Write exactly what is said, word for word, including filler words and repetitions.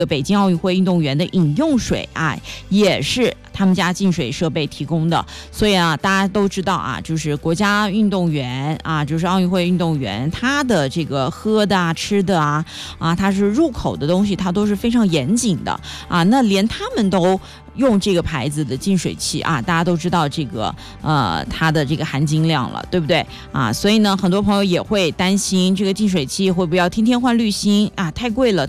北京奥运会运动员的饮用水啊，也是他们家净水设备提供的。所以啊，大家都知道啊，就是国家运动员啊，就是奥运会运动员，他的这个喝的啊、吃的啊，啊，他是入口的东西，他都是非常严谨的啊。那连他们都用这个牌子的净水器啊，大家都知道这个呃它的这个含金量了，对不对啊？所以呢，很多朋友也会担心这个净水器会不会要天天换滤芯啊，太贵了。